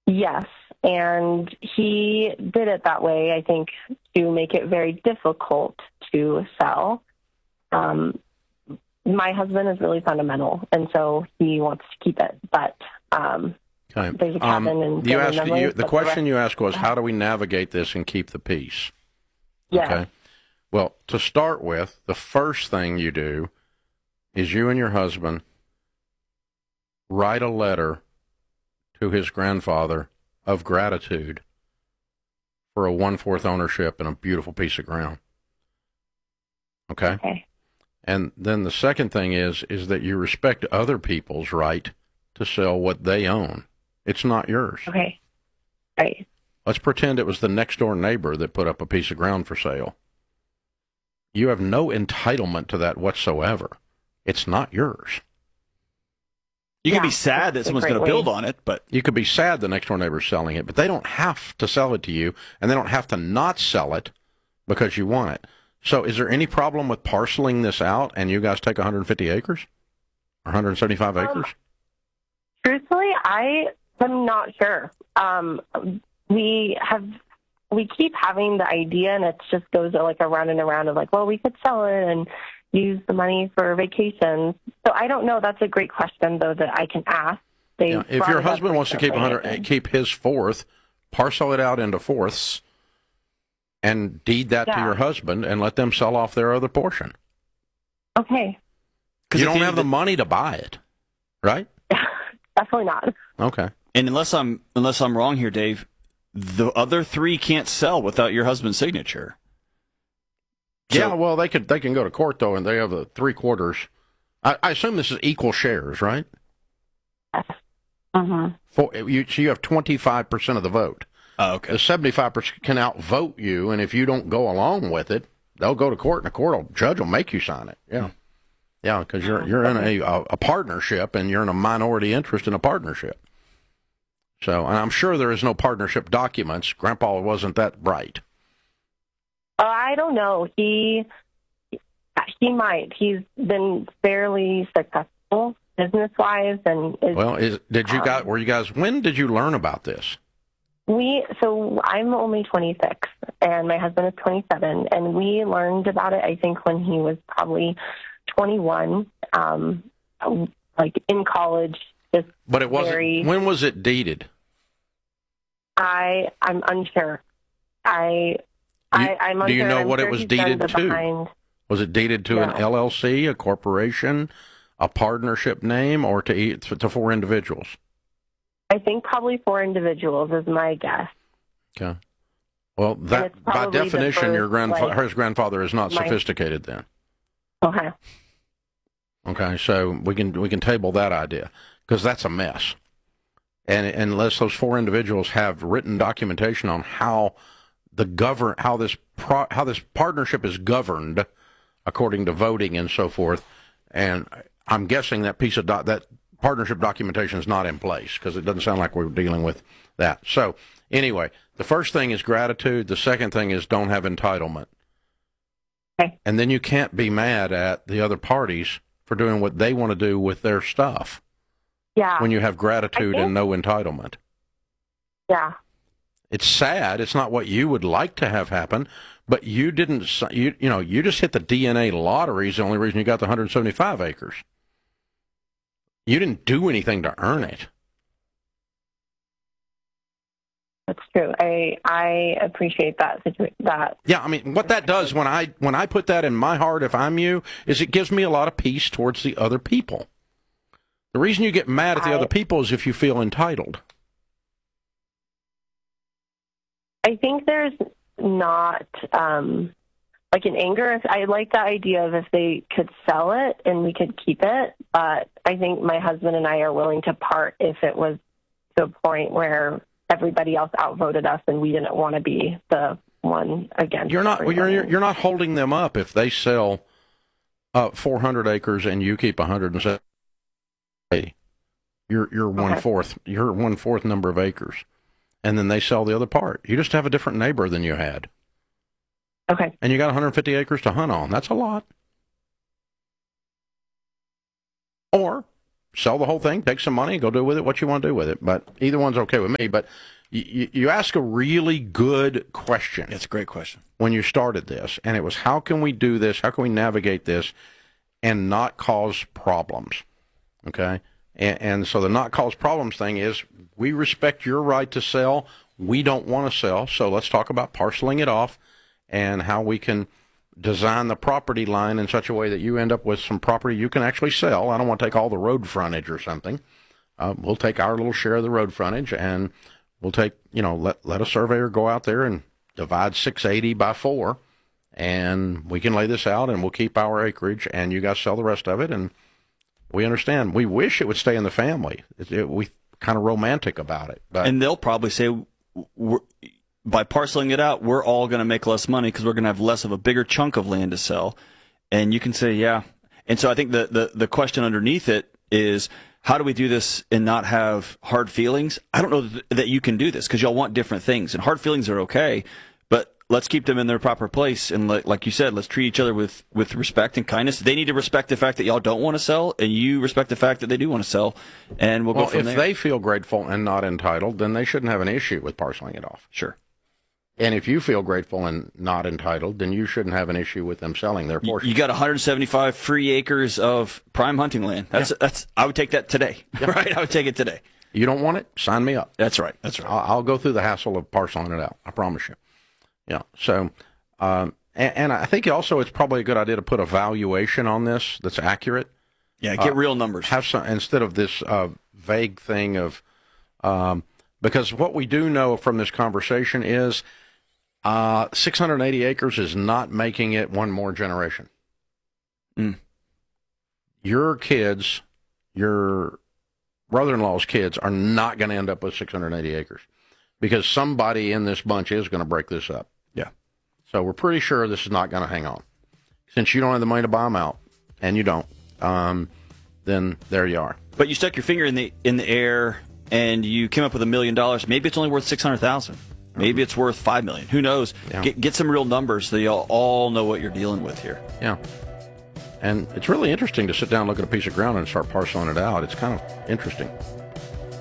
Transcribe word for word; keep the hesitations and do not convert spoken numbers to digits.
Yes, and he did it that way, I think, to make it very difficult to sell. Um, my husband is really fundamental, and so he wants to keep it. But um, okay. there's a cabin um, and you asked, you, the question the you asked was, how do we navigate this and keep the peace? Yes. Okay. Well, to start with, the first thing you do is you and your husband write a letter to his grandfather of gratitude for a one-fourth ownership in a beautiful piece of ground. Okay? Okay. And then the second thing is, is that you respect other people's right to sell what they own. It's not yours. Okay. Right. Let's pretend it was the next-door neighbor that put up a piece of ground for sale. You have no entitlement to that whatsoever. It's not yours. You Yeah, can be sad that that's a someone's great going to build way. on it, but You could be sad the next door neighbor's selling it, but they don't have to sell it to you, and they don't have to not sell it because you want it. So is there any problem with parceling this out and you guys take one hundred fifty acres or one hundred seventy-five Um, acres? Truthfully, I am not sure. Um, we have, we keep having the idea, and it just goes like around and around of like, well, we could sell it and use the money for vacations. So I don't know. That's a great question, though, that I can ask. They Yeah, if brought your it up husband wants to keep one recently, I hundred, think. keep his fourth, parcel it out into fourths, and deed that to Yeah. your husband, and let them sell off their other portion. Okay. You at don't the end have of the the- money to buy it, right? Definitely not. Okay. and unless I'm unless I'm wrong here, Dave, the other three can't sell without your husband's signature. So- Yeah, well, they could they can go to court though, and they have the three quarters. I, I assume this is equal shares, right? Mm-hmm. For you, so you have twenty five percent of the vote. Oh, okay. The seventy five percent can outvote you, and if you don't go along with it, they'll go to court, and the court will, judge will make you sign it. Yeah, yeah, because you're you're in a, a a partnership, and you're in a minority interest in a partnership. So, and I'm sure there is no partnership documents. Grandpa wasn't that bright. Uh, I don't know. He he might. He's been fairly successful business wise, and is, Well, is did you Um, guys were you guys when did you learn about this? we. So I'm only twenty-six, and my husband is twenty-seven, and we learned about it. I think when he was probably twenty-one, um, like in college. Just But it wasn't. very, When was it deeded? I I'm unsure. I. You- I, I'm do you unsure. know I'm what it sure was he's done deeded the to? behind- Was it deeded to an No. L L C, a corporation, a partnership name, or to each, to four individuals? I think probably four individuals is my guess. Okay. Well, it's that by probably the definition, your first, grandfather, like, his grandfather is not my- sophisticated. Then, Okay. okay, so we can we can table that idea because that's a mess. And unless those four individuals have written documentation on how the govern how this pro, how this partnership is governed according to voting and so forth, and I'm guessing that piece of doc, that partnership documentation is not in place because it doesn't sound like we're dealing with that. So anyway, the first thing is gratitude. The second thing is don't have entitlement. Okay. And then you can't be mad at the other parties for doing what they want to do with their stuff Yeah. when you have gratitude think- and no entitlement. yeah. It's sad. It's not what you would like to have happen, but you didn't. s- You you know you just hit the D N A lottery. Is the only reason you got the one hundred seventy-five acres. You didn't do anything to earn it. That's true. I I appreciate that situa- that. Yeah, I mean, what that does when I when I put that in my heart, if I'm you, is it gives me a lot of peace towards the other people. The reason you get mad at the I- other people is if you feel entitled. I think there's not um, like an anger. I like the idea of if they could sell it and we could keep it, but I think my husband and I are willing to part if it was to a point where everybody else outvoted us and we didn't want to be the one against. You're not. Well, you're everyone. you're not holding them up if they sell uh, four hundred acres and you keep one hundred seventy. You're you're one Okay. fourth. You're one fourth number of acres, and then they sell the other part. You just have a different neighbor than you had, Okay. and you got one hundred fifty acres to hunt on. That's a lot. Or sell the whole thing, take some money, go do with it what you want to do with it. But either one's okay with me. But you, you ask a really good question. It's a great question. When you started this, and it was, how can we do this? How can we navigate this and not cause problems? Okay? And, and so the not cause problems thing is, we respect your right to sell. We don't want to sell, so let's talk about parceling it off and how we can design the property line in such a way that you end up with some property you can actually sell. I don't want to take all the road frontage or something. Uh, we'll take our little share of the road frontage, and we'll take, you know, let, let a surveyor go out there and divide six eighty by four, and we can lay this out, and we'll keep our acreage, and you guys sell the rest of it, and we understand. We wish it would stay in the family. It, it, we kind of romantic about it. But, and they'll probably say, we're, by parceling it out, we're all going to make less money because we're going to have less of a bigger chunk of land to sell. And you can say, yeah. And so I think the, the, the question underneath it is, how do we do this and not have hard feelings? I don't know th- that you can do this because y'all want different things. And hard feelings are okay, but let's keep them in their proper place. And like, like you said, let's treat each other with, with respect and kindness. They need to respect the fact that y'all don't want to sell, and you respect the fact that they do want to sell. And we'll, well go from if there. they feel grateful and not entitled, then they shouldn't have an issue with parceling it off. Sure. And if you feel grateful and not entitled, then you shouldn't have an issue with them selling their portion. You got one hundred seventy-five free acres of prime hunting land. That's yeah. that's. I would take that today. Yeah. Right? I would take it today. You don't want it? Sign me up. That's right. That's right. I'll, I'll go through the hassle of parceling it out. I promise you. Yeah. So, um, and, and I think also it's probably a good idea to put a valuation on this that's accurate. Yeah. Get uh, real numbers. Have some instead of this uh, vague thing of, um, because what we do know from this conversation is. Uh, six hundred eighty acres is not making it one more generation. Mm. Your kids, your brother-in-law's kids are not going to end up with six hundred eighty acres because somebody in this bunch is going to break this up. Yeah. So we're pretty sure this is not going to hang on. Since you don't have the money to buy them out, and you don't, um, then there you are. But you stuck your finger in the in the air and you came up with a million dollars. Maybe it's only worth six hundred thousand dollars. Maybe it's worth five million dollars. Who knows? Yeah. Get, get some real numbers so y'all all know what you're dealing with here. Yeah. And it's really interesting to sit down and look at a piece of ground and start parceling it out. It's kind of interesting.